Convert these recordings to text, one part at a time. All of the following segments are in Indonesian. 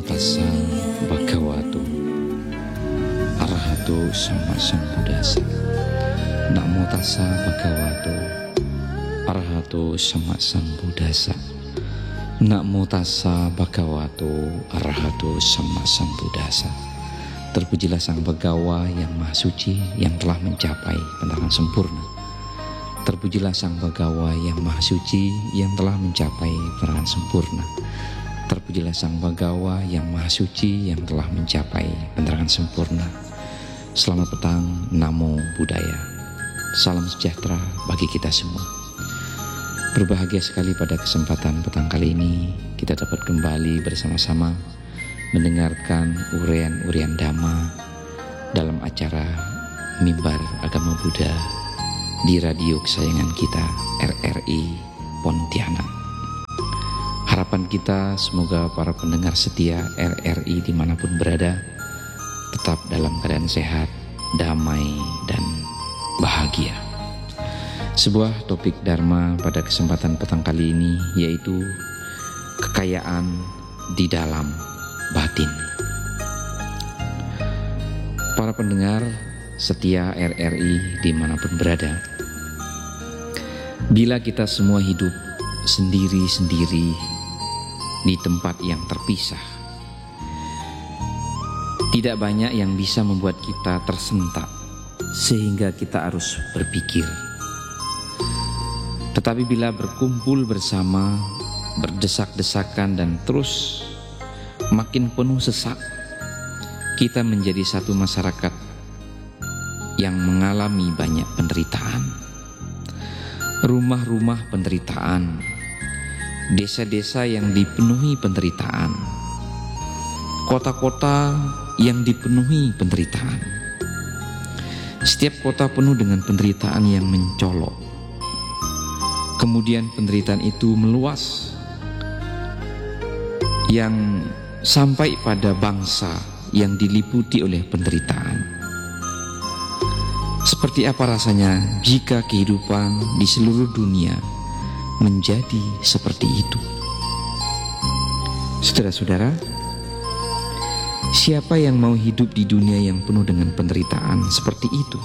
tassa bhagavato arahato sama sambuddhassa. Namo tassa bhagavato arahato sama sambuddhassa. Namo tassa bhagavato arahato sama sambuddhassa. Terpujilah Sang Bhagawa yang Maha Suci yang telah mencapai penerangan sempurna. Terpujilah Sang Bhagawa yang Maha Suci yang telah mencapai penerangan sempurna. Terpujilah Sang Bhagawa yang Maha Suci yang telah mencapai penerangan sempurna. Selamat petang, Namo Buddhaya. Salam sejahtera bagi kita semua. Berbahagia sekali pada kesempatan petang kali ini kita dapat kembali bersama-sama mendengarkan uraian-uraian Dhamma dalam acara Mimbar Agama Buddha di radio kesayangan kita RRI Pontianak. Harapan kita semoga para pendengar setia RRI dimanapun berada tetap dalam keadaan sehat, damai, dan bahagia. Sebuah topik Dharma pada kesempatan petang kali ini yaitu kekayaan di dalam batin. Para pendengar setia RRI dimanapun berada, bila kita semua hidup sendiri-sendiri di tempat yang terpisah, tidak banyak yang bisa membuat kita tersentak sehingga kita harus berpikir. Tetapi bila berkumpul bersama, berdesak-desakan dan terus makin penuh sesak, kita menjadi satu masyarakat yang mengalami banyak penderitaan. Rumah-rumah penderitaan, desa-desa yang dipenuhi penderitaan, kota-kota yang dipenuhi penderitaan. Setiap kota penuh dengan penderitaan yang mencolok. Kemudian penderitaan itu meluas yang sampai pada bangsa yang diliputi oleh penderitaan. Seperti apa rasanya jika kehidupan di seluruh dunia menjadi seperti itu? Saudara-saudara, siapa yang mau hidup di dunia yang penuh dengan penderitaan seperti itu?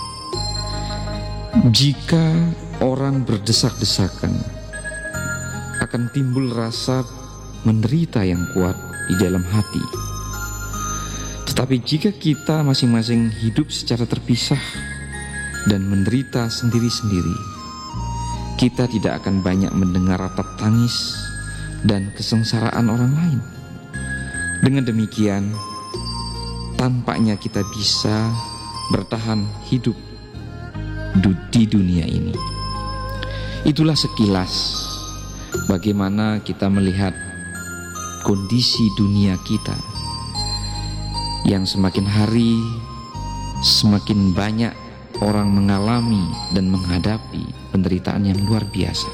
Jika orang berdesak-desakan, akan timbul rasa menderita yang kuat di dalam hati. Tetapi jika kita masing-masing hidup secara terpisah dan menderita sendiri-sendiri, kita tidak akan banyak mendengar ratap tangis dan kesengsaraan orang lain. Dengan demikian, tampaknya kita bisa bertahan hidup di dunia ini. Itulah sekilas bagaimana kita melihat kondisi dunia kita yang semakin hari semakin banyak orang mengalami dan menghadapi penderitaan yang luar biasa.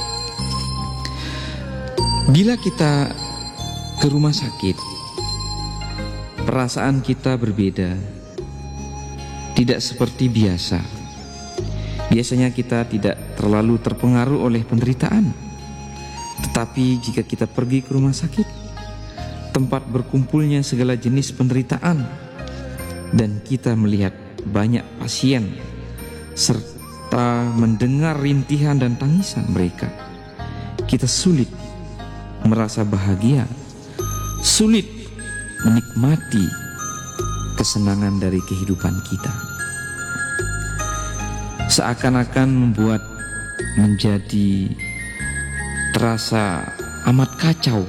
Bila kita ke rumah sakit, perasaan kita berbeda, tidak seperti biasa. Biasanya kita tidak terlalu terpengaruh oleh penderitaan. Tetapi jika kita pergi ke rumah sakit, tempat berkumpulnya segala jenis penderitaan, dan kita melihat banyak pasien serta mendengar rintihan dan tangisan mereka, kita sulit merasa bahagia, sulit menikmati kesenangan dari kehidupan kita. Seakan-akan membuat menjadi terasa amat kacau.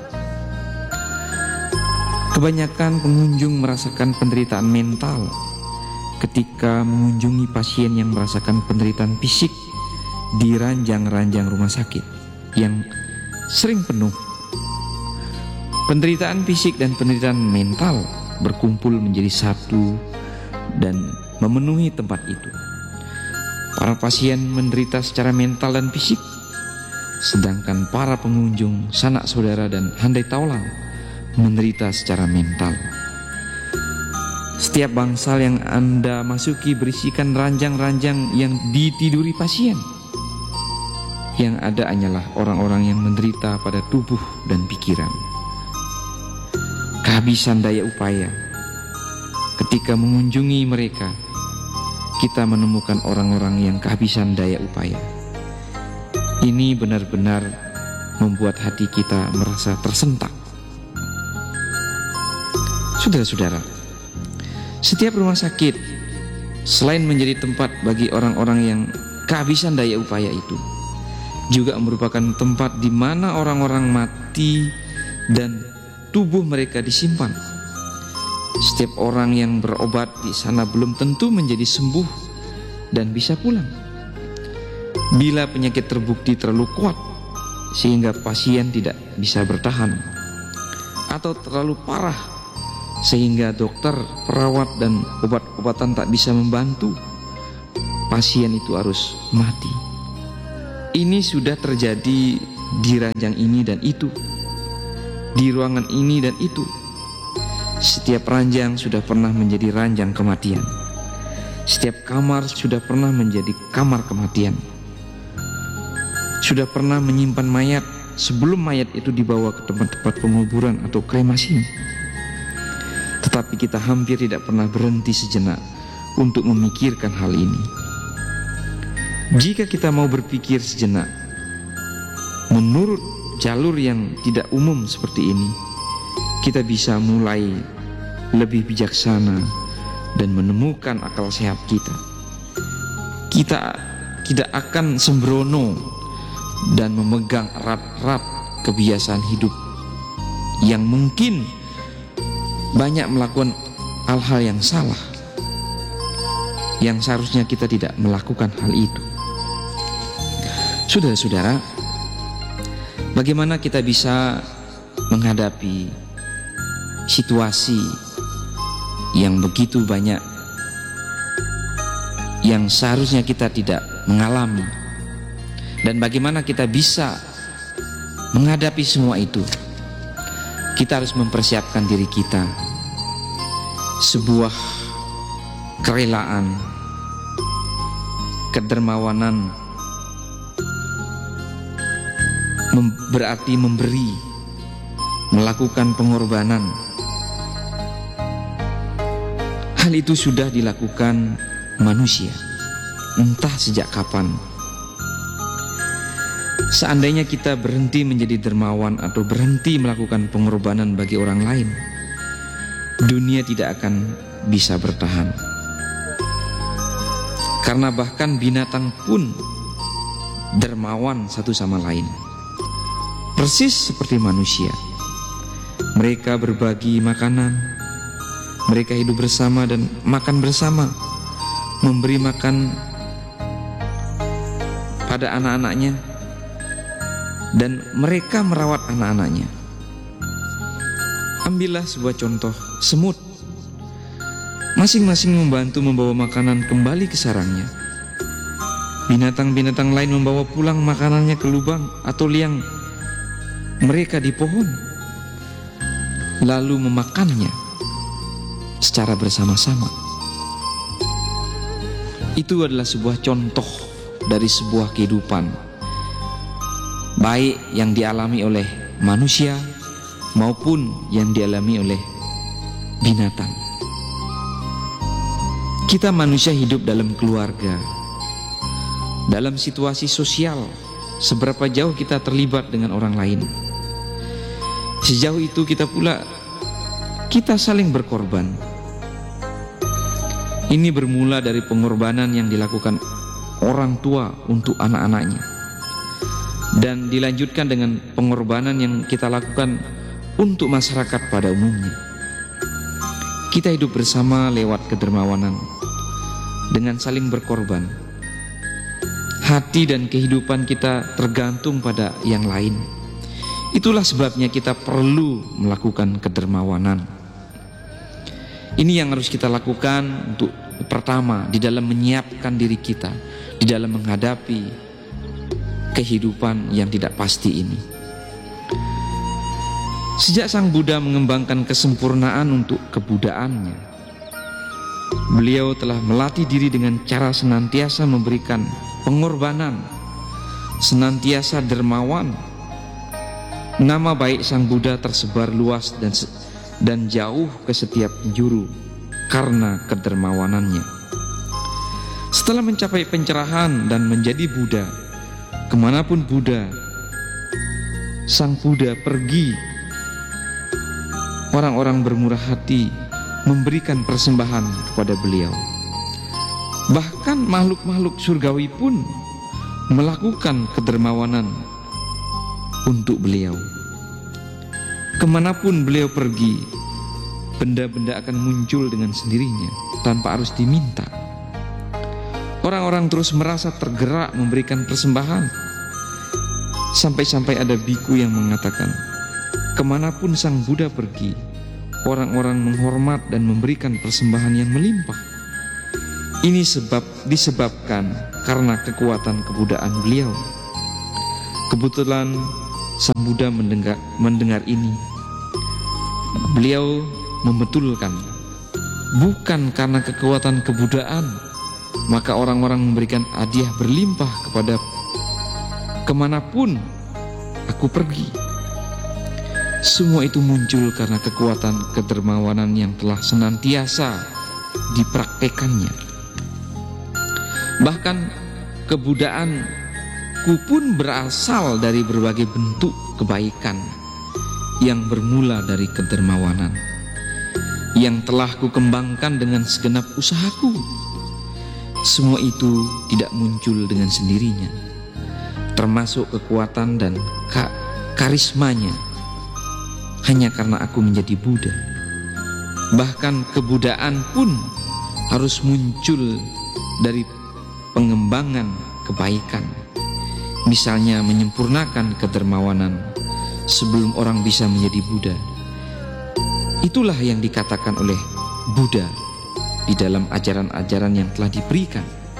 Kebanyakan pengunjung merasakan penderitaan mental ketika mengunjungi pasien yang merasakan penderitaan fisik di ranjang-ranjang rumah sakit yang sering penuh. Penderitaan fisik dan penderitaan mental berkumpul menjadi satu dan memenuhi tempat itu. Para pasien menderita secara mental dan fisik, sedangkan para pengunjung, sanak saudara dan handai taulang menderita secara mental. Setiap bangsal yang Anda masuki berisikan ranjang-ranjang yang ditiduri pasien. Yang ada hanyalah orang-orang yang menderita pada tubuh dan pikiran. kehabisan daya upaya. Ketika mengunjungi mereka, kita menemukan orang-orang yang kehabisan daya upaya. Ini benar-benar membuat hati kita merasa tersentak. Saudara-saudara, setiap rumah sakit selain menjadi tempat bagi orang-orang yang kehabisan daya upaya itu, juga merupakan tempat di mana orang-orang mati dan tubuh mereka disimpan. Setiap orang yang berobat di sana belum tentu menjadi sembuh dan bisa pulang. Bila penyakit terbukti terlalu kuat sehingga pasien tidak bisa bertahan, atau terlalu parah sehingga dokter, perawat, dan obat-obatan tak bisa membantu, pasien itu harus mati. Ini sudah terjadi di ranjang ini dan itu, di ruangan ini dan itu. Setiap ranjang sudah pernah menjadi ranjang kematian. Setiap kamar sudah pernah menjadi kamar kematian. Sudah pernah menyimpan mayat sebelum mayat itu dibawa ke tempat-tempat penguburan atau kremasi. Tetapi kita hampir tidak pernah berhenti sejenak untuk memikirkan hal ini. Jika kita mau berpikir sejenak menurut jalur yang tidak umum seperti ini, kita bisa mulai lebih bijaksana dan menemukan akal sehat kita. Kita tidak akan sembrono dan memegang erat-erat kebiasaan hidup yang mungkin banyak melakukan hal-hal yang salah, yang seharusnya kita tidak melakukan hal itu. Saudara-saudara, bagaimana kita bisa menghadapi situasi yang begitu banyak yang seharusnya kita tidak mengalami, dan bagaimana kita bisa menghadapi semua itu? Kita harus mempersiapkan diri kita, sebuah kerelaan, kedermawanan, berarti memberi, melakukan pengorbanan. Hal itu sudah dilakukan manusia, entah sejak kapan. Seandainya kita berhenti menjadi dermawan atau berhenti melakukan pengorbanan bagi orang lain, dunia tidak akan bisa bertahan. Karena bahkan binatang pun dermawan satu sama lain, persis seperti manusia. Mereka berbagi makanan, mereka hidup bersama dan makan bersama, memberi makan pada anak-anaknya, dan mereka merawat anak-anaknya. Ambillah sebuah contoh semut. Masing-masing membantu membawa makanan kembali ke sarangnya. Binatang-binatang lain membawa pulang makanannya ke lubang atau liang mereka di pohon, lalu memakannya secara bersama-sama. Itu adalah sebuah contoh dari sebuah kehidupan, baik yang dialami oleh manusia maupun yang dialami oleh binatang. Kita manusia hidup dalam keluarga, dalam situasi sosial. Seberapa jauh kita terlibat dengan orang lain, sejauh itu kita saling berkorban. Ini bermula dari pengorbanan yang dilakukan orang tua untuk anak-anaknya, dan dilanjutkan dengan pengorbanan yang kita lakukan untuk masyarakat pada umumnya. Kita hidup bersama lewat kedermawanan, dengan saling berkorban. Hati dan kehidupan kita tergantung pada yang lain. Itulah sebabnya kita perlu melakukan kedermawanan. Ini yang harus kita lakukan untuk pertama, di dalam menyiapkan diri kita di dalam menghadapi kehidupan yang tidak pasti ini. Sejak Sang Buddha mengembangkan kesempurnaan untuk kebudaannya, beliau telah melatih diri dengan cara senantiasa memberikan pengorbanan, senantiasa dermawan. Nama baik Sang Buddha tersebar luas dan dan jauh ke setiap penjuru karena kedermawanannya. Setelah mencapai pencerahan dan menjadi Buddha, kemanapun sang Buddha pergi, orang-orang bermurah hati memberikan persembahan kepada beliau. Bahkan makhluk-makhluk surgawi pun melakukan kedermawanan untuk beliau. Kemanapun beliau pergi, benda-benda akan muncul dengan sendirinya tanpa harus diminta. Orang-orang terus merasa tergerak memberikan persembahan. Sampai-sampai ada biku yang mengatakan, kemanapun sang Buddha pergi, orang-orang menghormat dan memberikan persembahan yang melimpah. Ini disebabkan karena kekuatan kebudaan beliau. Kebetulan sang Buddha mendengar ini. Beliau membetulkan, bukan karena kekuatan kebudaan maka orang-orang memberikan hadiah berlimpah kepada kemanapun aku pergi. Semua itu muncul karena kekuatan kedermawanan yang telah senantiasa dipraktekannya. Bahkan kebudaanku pun berasal dari berbagai bentuk kebaikan yang bermula dari kedermawanan yang telah kukembangkan dengan segenap usahaku. Semua itu tidak muncul dengan sendirinya, termasuk kekuatan dan karismanya, hanya karena aku menjadi Buddha. Bahkan kebudaan pun harus muncul dari pengembangan kebaikan, misalnya menyempurnakan kedermawanan sebelum orang bisa menjadi Buddha. Itulah yang dikatakan oleh Buddha di dalam ajaran-ajaran yang telah diberikan.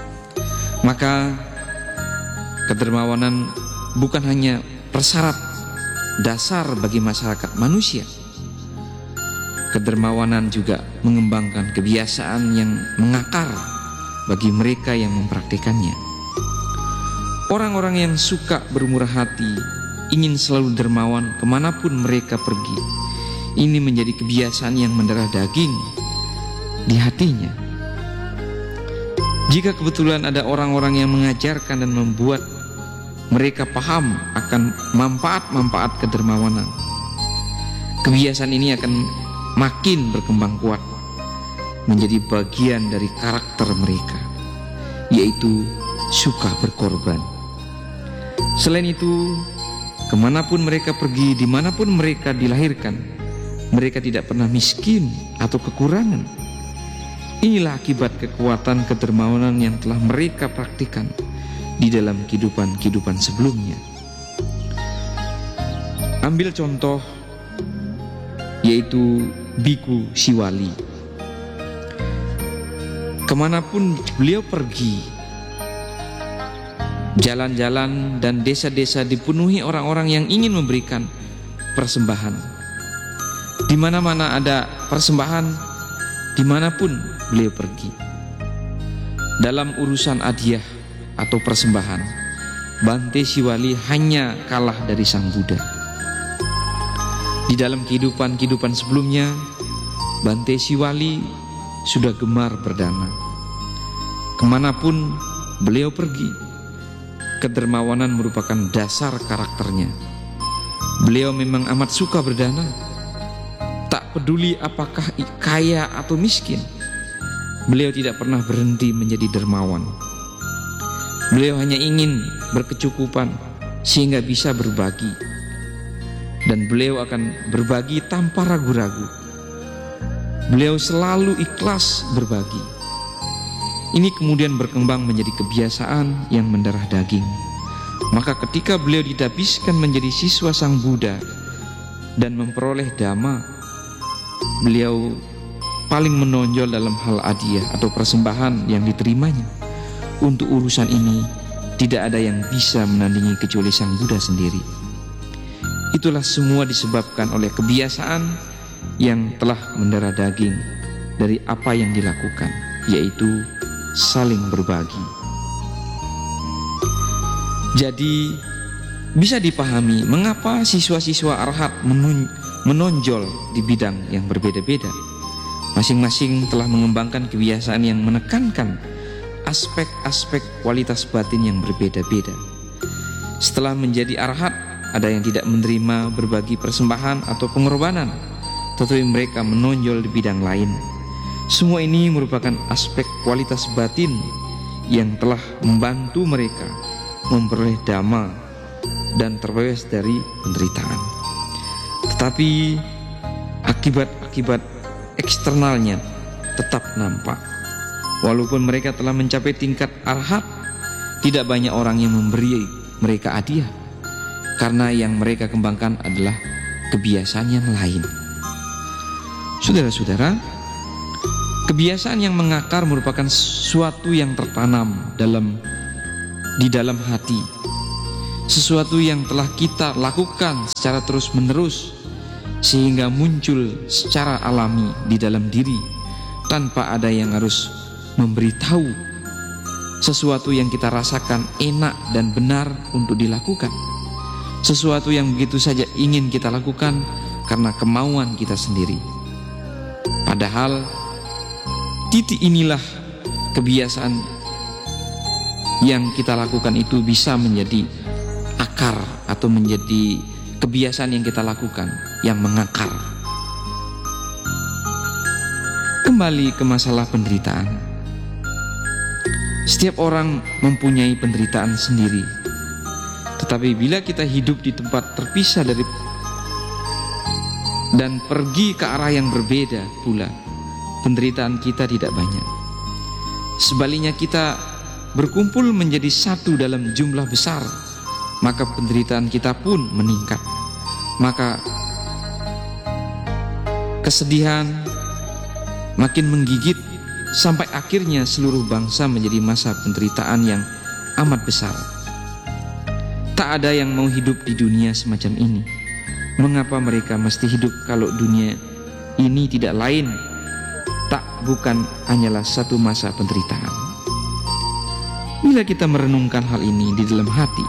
Maka kedermawanan bukan hanya persyarat dasar bagi masyarakat manusia. Kedermawanan juga mengembangkan kebiasaan yang mengakar bagi mereka yang mempraktikannya. Orang-orang yang suka bermurah hati ingin selalu dermawan kemanapun mereka pergi. Ini menjadi kebiasaan yang mendarah daging di hatinya. Jika kebetulan ada orang-orang yang mengajarkan dan membuat mereka paham akan manfaat-manfaat kedermawanan, kebiasaan ini akan makin berkembang kuat menjadi bagian dari karakter mereka, yaitu suka berkorban. Selain itu, kemanapun mereka pergi, dimanapun mereka dilahirkan, mereka tidak pernah miskin atau kekurangan. Inilah akibat kekuatan kedermawanan yang telah mereka praktikkan di dalam kehidupan sebelumnya. Ambil contoh, yaitu Biku Siwali. Kemanapun beliau pergi, jalan-jalan dan desa-desa dipenuhi orang-orang yang ingin memberikan persembahan. Di mana-mana ada persembahan, dimanapun beliau pergi. Dalam urusan hadiah atau persembahan, Bante Siwali hanya kalah dari sang Buddha. Di dalam kehidupan sebelumnya, Bante Siwali sudah gemar berdana. Kemanapun beliau pergi, kedermawanan merupakan dasar karakternya. Beliau memang amat suka berdana, tak peduli apakah kaya atau miskin. Beliau tidak pernah berhenti menjadi dermawan. Beliau hanya ingin berkecukupan sehingga bisa berbagi, dan beliau akan berbagi tanpa ragu-ragu. Beliau selalu ikhlas berbagi. Ini kemudian berkembang menjadi kebiasaan yang mendarah daging. Maka ketika beliau didabiskan menjadi siswa sang Buddha dan memperoleh dhamma, beliau paling menonjol dalam hal hadiah atau persembahan yang diterimanya. Untuk urusan ini tidak ada yang bisa menandingi kecuali sang Buddha sendiri. Itulah semua disebabkan oleh kebiasaan yang telah mendarah daging dari apa yang dilakukan, yaitu saling berbagi. Jadi bisa dipahami mengapa siswa-siswa arhat menonjol di bidang yang berbeda-beda. Masing-masing telah mengembangkan kebiasaan yang menekankan aspek-aspek kualitas batin yang berbeda-beda. Setelah menjadi arhat, ada yang tidak menerima berbagi persembahan atau pengorbanan, tetapi mereka menonjol di bidang lain. Semua ini merupakan aspek kualitas batin yang telah membantu mereka memperoleh dhamma dan terbebas dari penderitaan. Tetapi akibat-akibat eksternalnya tetap nampak. Walaupun mereka telah mencapai tingkat arhat, tidak banyak orang yang memberi mereka hadiah, karena yang mereka kembangkan adalah kebiasaan yang lain. Saudara-saudara, kebiasaan yang mengakar merupakan sesuatu yang tertanam di dalam hati, sesuatu yang telah kita lakukan secara terus-menerus sehingga muncul secara alami di dalam diri tanpa ada yang harus memberitahu. Sesuatu yang kita rasakan enak dan benar untuk dilakukan, sesuatu yang begitu saja ingin kita lakukan karena kemauan kita sendiri. Padahal titik inilah kebiasaan yang kita lakukan itu bisa menjadi akar atau menjadi kebiasaan yang kita lakukan yang mengakar. Kembali ke masalah penderitaan. Setiap orang mempunyai penderitaan sendiri. Tetapi bila kita hidup di tempat terpisah dan pergi ke arah yang berbeda pula, penderitaan kita tidak banyak. Sebaliknya kita berkumpul menjadi satu dalam jumlah besar, maka penderitaan kita pun meningkat. Maka kesedihan makin menggigit sampai akhirnya seluruh bangsa menjadi masa penderitaan yang amat besar. Tak ada yang mau hidup di dunia semacam ini. Mengapa mereka mesti hidup kalau dunia ini tidak lain, bukan hanyalah satu masa penderitaan? Bila kita merenungkan hal ini di dalam hati,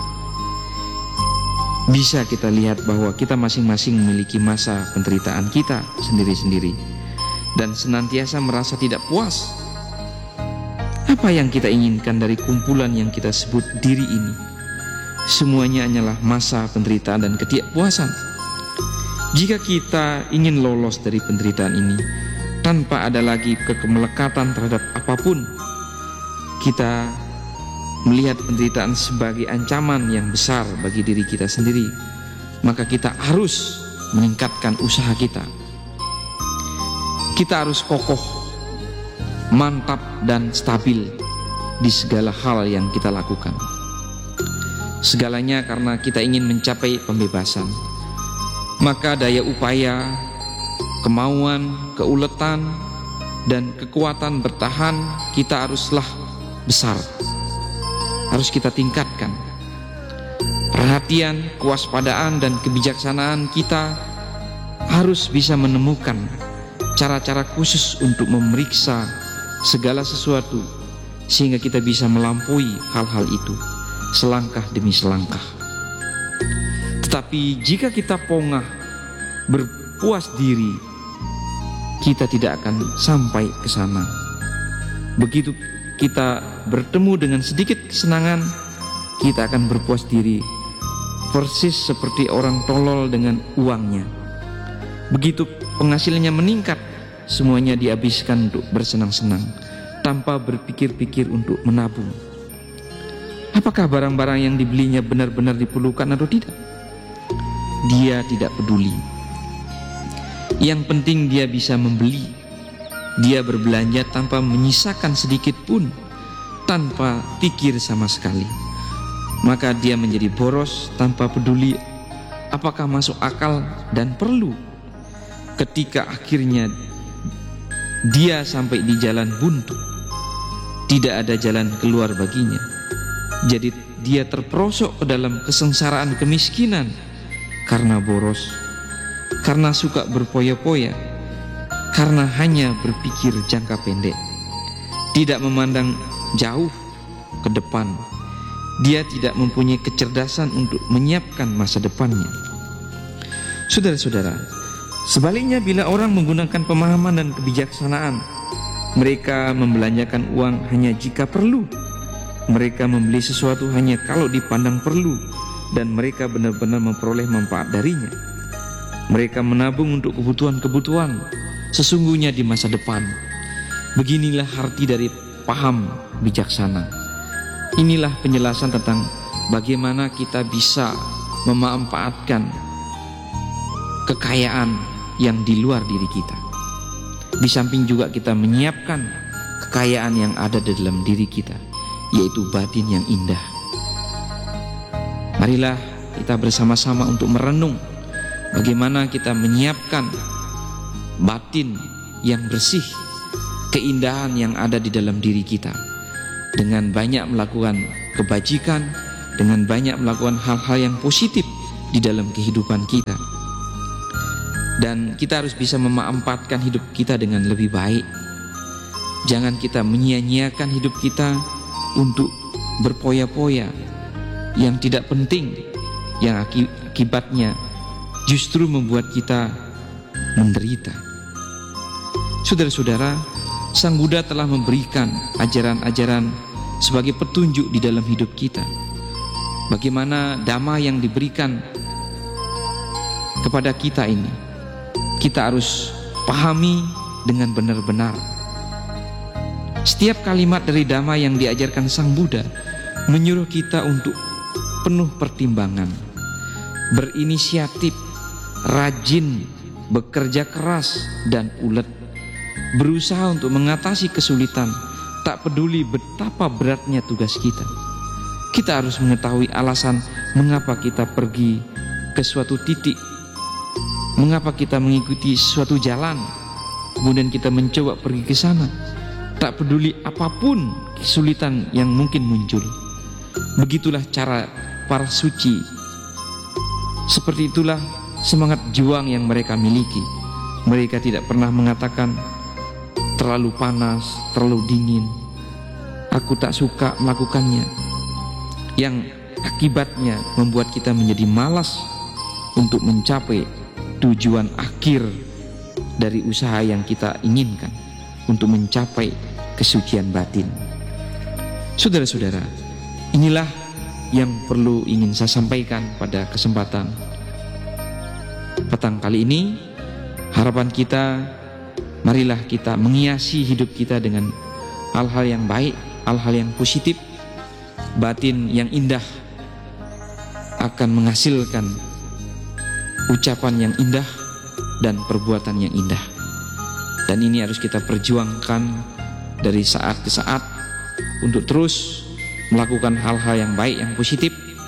bisa kita lihat bahwa kita masing-masing memiliki masa penderitaan kita sendiri-sendiri dan senantiasa merasa tidak puas. Apa yang kita inginkan dari kumpulan yang kita sebut diri ini? Semuanya hanyalah masa penderitaan dan ketidakpuasan. Jika kita ingin lolos dari penderitaan ini tanpa ada lagi kemelekatan terhadap apapun, kita melihat penderitaan sebagai ancaman yang besar bagi diri kita sendiri, maka kita harus meningkatkan usaha kita. Kita harus kokoh, mantap dan stabil di segala hal yang kita lakukan. Segalanya karena kita ingin mencapai pembebasan. Maka daya upaya, kemauan, keuletan, dan kekuatan bertahan kita haruslah besar. Harus kita tingkatkan. Perhatian, kewaspadaan, dan kebijaksanaan kita harus bisa menemukan cara-cara khusus untuk memeriksa segala sesuatu sehingga kita bisa melampaui hal-hal itu selangkah demi selangkah. Tetapi jika kita pongah berpuas diri, kita tidak akan sampai ke sana. Begitu kita bertemu dengan sedikit kesenangan, kita akan berpuas diri persis seperti orang tolol dengan uangnya. Begitu penghasilannya meningkat, semuanya dihabiskan untuk bersenang-senang tanpa berpikir-pikir untuk menabung. Apakah barang-barang yang dibelinya benar-benar diperlukan atau tidak? Dia tidak peduli. Yang penting dia bisa membeli. Dia berbelanja tanpa menyisakan sedikit pun, tanpa pikir sama sekali. Maka dia menjadi boros tanpa peduli apakah masuk akal dan perlu. Ketika akhirnya dia sampai di jalan buntu, tidak ada jalan keluar baginya. Jadi dia terperosok ke dalam kesengsaraan kemiskinan karena boros, karena suka berpoya-poya, karena hanya berpikir jangka pendek, tidak memandang jauh ke depan. Dia tidak mempunyai kecerdasan untuk menyiapkan masa depannya. Saudara-saudara, Sebaliknya, bila orang menggunakan pemahaman dan kebijaksanaan, mereka membelanjakan uang hanya jika perlu. Mereka membeli sesuatu hanya kalau dipandang perlu, dan mereka benar-benar memperoleh manfaat darinya. Mereka menabung untuk kebutuhan-kebutuhan sesungguhnya di masa depan. Beginilah arti dari paham bijaksana. Inilah penjelasan tentang bagaimana kita bisa memanfaatkan kekayaan yang di luar diri kita. Di samping juga kita menyiapkan kekayaan yang ada di dalam diri kita, yaitu batin yang indah. Marilah kita bersama-sama untuk merenung bagaimana kita menyiapkan batin yang bersih, keindahan yang ada di dalam diri kita, dengan banyak melakukan kebajikan, dengan banyak melakukan hal-hal yang positif di dalam kehidupan kita. Dan kita harus bisa memanfaatkan hidup kita dengan lebih baik. Jangan kita menyia-nyiakan hidup kita untuk berpoya-poya yang tidak penting, yang akibatnya justru membuat kita menderita. Saudara-saudara, Sang Buddha telah memberikan ajaran-ajaran sebagai petunjuk di dalam hidup kita. Bagaimana dhamma yang diberikan kepada kita ini, kita harus pahami dengan benar-benar. Setiap kalimat dari dhamma yang diajarkan Sang Buddha menyuruh kita untuk penuh pertimbangan, berinisiatif, rajin, bekerja keras dan ulet, berusaha untuk mengatasi kesulitan, tak peduli betapa beratnya tugas kita. Kita harus mengetahui alasan mengapa kita pergi ke suatu titik, mengapa kita mengikuti suatu jalan, kemudian kita mencoba pergi ke sana, tak peduli apapun kesulitan yang mungkin muncul. Begitulah cara para suci. Seperti itulah semangat juang yang mereka miliki. Mereka tidak pernah mengatakan terlalu panas, terlalu dingin, aku tak suka melakukannya, yang akibatnya membuat kita menjadi malas untuk mencapai tujuan akhir dari usaha yang kita inginkan, untuk mencapai kesucian batin. Saudara-saudara, inilah yang perlu ingin saya sampaikan pada kesempatan petang kali ini. Harapan kita, marilah kita menghiasi hidup kita dengan hal-hal yang baik, hal-hal yang positif. Batin yang indah akan menghasilkan ucapan yang indah dan perbuatan yang indah. Dan ini harus kita perjuangkan dari saat ke saat untuk terus melakukan hal-hal yang baik, yang positif,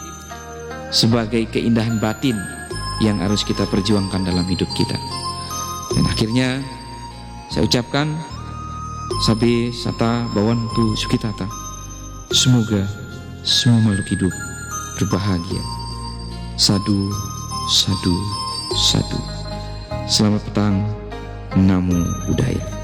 sebagai keindahan batin yang harus kita perjuangkan dalam hidup kita. Dan akhirnya saya ucapkan Sabe Sata Bhawantu Sukhitata. Semoga semua makhluk hidup berbahagia. Sadu, sadu, sadu. Selamat petang. Namo Buddhaya.